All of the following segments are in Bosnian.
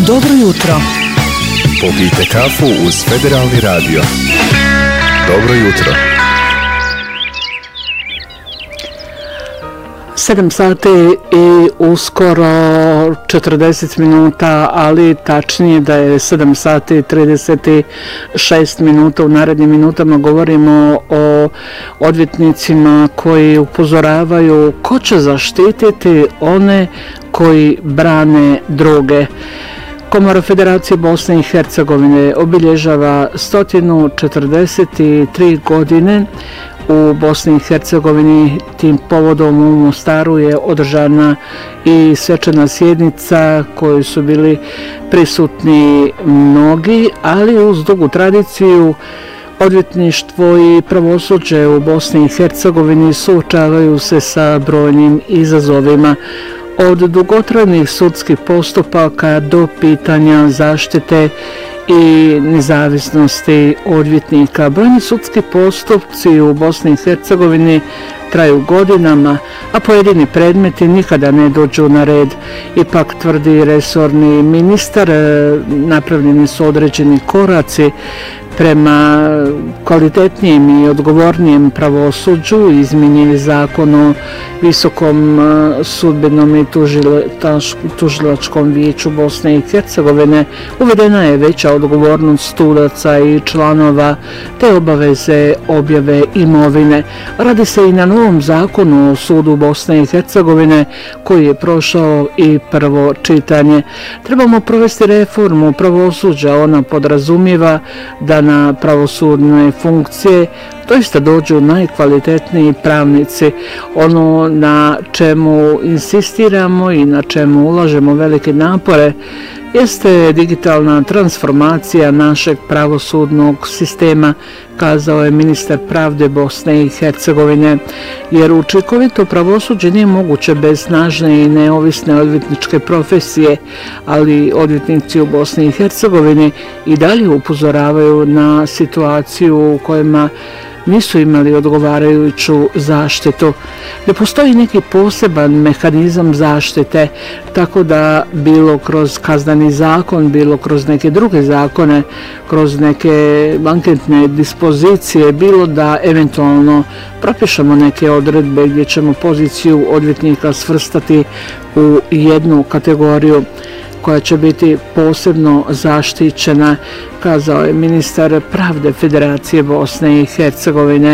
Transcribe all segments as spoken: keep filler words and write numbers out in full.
Dobro jutro. Popijte kafu uz Federalni radio. Dobro jutro. sedam sati i uskoro četrdeset minuta, ali tačnije da je sedam sati i trideset šest minuta. U narednim minutama govorimo o odvjetnicima koji upozoravaju ko će zaštititi one koji brane druge. Komora Federacije Bosne i Hercegovine obilježava sto četrdeset tri godine. U Bosni i Hercegovini tim povodom u Mostaru je održana i svečana sjednica kojoj su bili prisutni mnogi, ali uz dugu tradiciju odvjetništvo i pravosuđe u Bosni i Hercegovini suočavaju se sa brojnim izazovima. Od dugotrajnih sudskih postupaka do pitanja zaštite i nezavisnosti odvjetnika. Brojni sudski postupci u Bosni i Hercegovini traju godinama, a pojedini predmeti nikada ne dođu na red. Ipak, tvrdi resorni ministar, napravljeni su određeni koraci prema kvalitetnijem i odgovornijem pravosuđu. Izmijenjen je zakon o Visokom sudbenom i tužilačkom vijeću Bosne i Hercegovine. Uvedena je veća odgovornost sudaca i članova te obaveze objave imovine. Radi se i na novom zakonu o sudu Bosne i Hercegovine koji je prošao i prvo čitanje. Trebamo provesti reformu pravosuđa. Ona podrazumijeva da na pravosudne funkcije doista dođu najkvalitetniji pravnici. Ono na čemu insistiramo i na čemu ulažemo velike napore jeste digitalna transformacija našeg pravosudnog sistema, kazao je ministar pravde Bosne i Hercegovine, jer učinkovito pravosuđe nije moguće bez snažne i neovisne odvjetničke profesije, ali odvjetnici u Bosni i Hercegovini i dalje upozoravaju na situaciju u kojima nisu imali odgovarajuću zaštitu. Ne postoji neki poseban mehanizam zaštite, tako da bilo kroz kazneni zakon, bilo kroz neke druge zakone, kroz neke anketne dispozicije, bilo da eventualno propišemo neke odredbe gdje ćemo poziciju odvjetnika svrstati u jednu kategoriju koja će biti posebno zaštićena, kazao je ministar pravde Federacije Bosne i Hercegovine,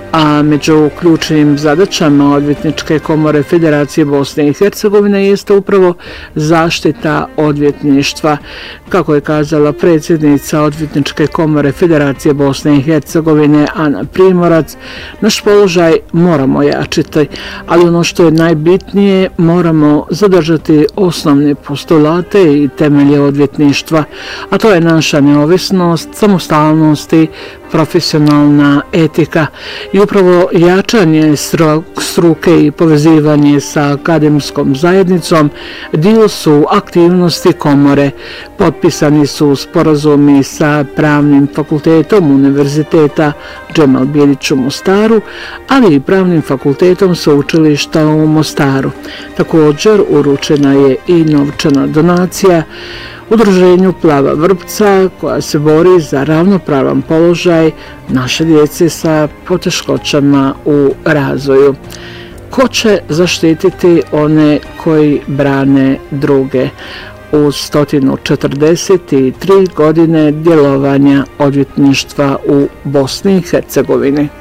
a među ključnim zadaćama odvjetničke komore Federacije Bosne i Hercegovine jeste upravo zaštita odvjetništva. Kako je kazala predsjednica odvjetničke komore Federacije Bosne i Hercegovine Ana Primorac, naš položaj moramo jačiti, ali ono što je najbitnije, moramo zadržati osnovne postulate i temelje odvjetništva, a to je naša neovisnost, samostalnost i profesionalna etika. I upravo jačanje struke i povezivanje sa akademskom zajednicom dio su aktivnosti komore. Potpisani su sporazumi sa Pravnim fakultetom Univerziteta Džemal Bijelić u Mostaru, ali i Pravnim fakultetom Sveučilišta u Mostaru. Također uručena je i novčana donacija Udruženju Plava vrpca koja se bori za ravnopravan položaj naše djece sa poteškoćama u razvoju. Ko će zaštititi one koji brane druge? U sto četrdeset tri godine djelovanja odvjetništva u Bosni i Hercegovini.